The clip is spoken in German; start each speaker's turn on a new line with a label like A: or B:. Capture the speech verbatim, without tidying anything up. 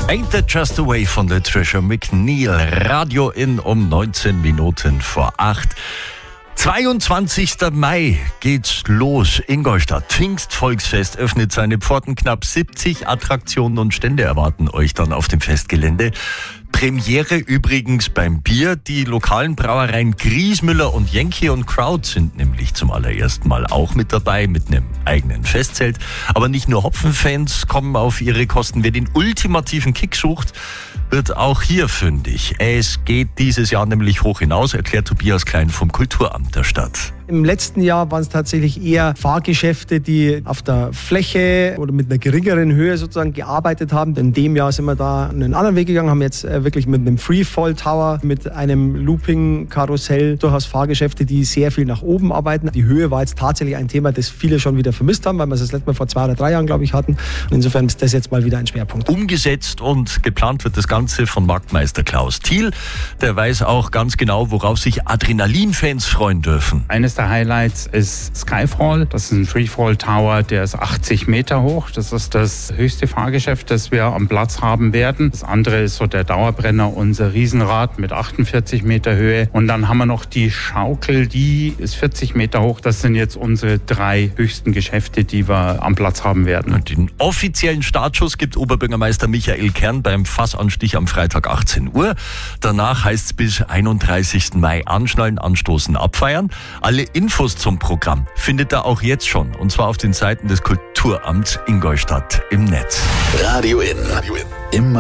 A: Ain't That Just the Way von der Trisha McNeil. Radio in um neunzehn Minuten vor acht. zweiundzwanzigster Mai geht's los. Ingolstadt Pfingstvolksfest öffnet seine Pforten. Knapp siebzig Attraktionen und Stände erwarten euch dann auf dem Festgelände. Premiere übrigens beim Bier. Die lokalen Brauereien Griesmüller und Yankee und Crowd sind nämlich zum allerersten Mal auch mit dabei, mit einem eigenen Festzelt. Aber nicht nur Hopfenfans kommen auf ihre Kosten. Wer den ultimativen Kick sucht, wird auch hier fündig. Es geht dieses Jahr nämlich hoch hinaus, erklärt Tobias Klein vom Kulturamt der Stadt.
B: Im letzten Jahr waren es tatsächlich eher Fahrgeschäfte, die auf der Fläche oder mit einer geringeren Höhe sozusagen gearbeitet haben. In dem Jahr sind wir da einen anderen Weg gegangen, haben jetzt wirklich mit einem Freefall Tower, mit einem Looping-Karussell durchaus Fahrgeschäfte, die sehr viel nach oben arbeiten. Die Höhe war jetzt tatsächlich ein Thema, das viele schon wieder vermisst haben, weil wir es das letzte Mal vor zwei oder drei Jahren, glaube ich, hatten. Und insofern ist das jetzt mal wieder ein Schwerpunkt.
A: Umgesetzt und geplant wird das Ganze von Marktmeister Klaus Thiel. Der weiß auch ganz genau, worauf sich Adrenalin-Fans freuen dürfen.
C: Eines der Highlights ist Skyfall. Das ist ein Freefall Tower, der ist achtzig Meter hoch. Das ist das höchste Fahrgeschäft, das wir am Platz haben werden. Das andere ist so der Dauerbrenner, unser Riesenrad mit achtundvierzig Meter Höhe. Und dann haben wir noch die Schaukel, die ist vierzig Meter hoch. Das sind jetzt unsere drei höchsten Geschäfte, die wir am Platz haben werden.
A: Und den offiziellen Startschuss gibt Oberbürgermeister Michael Kern beim Fassanstich am Freitag achtzehn Uhr. Danach heißt es bis einunddreißigsten Mai anschnallen, anstoßen, abfeiern. Alle Infos zum Programm findet ihr auch jetzt schon, und zwar auf den Seiten des Kulturamts Ingolstadt im Netz.
D: Radio in. Radio in. Immer